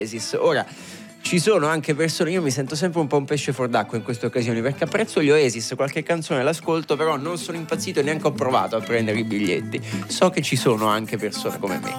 Oasis. Ora, ci sono anche persone, io mi sento sempre un po' un pesce fuor d'acqua in queste occasioni, perché apprezzo gli Oasis, qualche canzone l'ascolto, però non sono impazzito e neanche ho provato a prendere i biglietti. So che ci sono anche persone come me.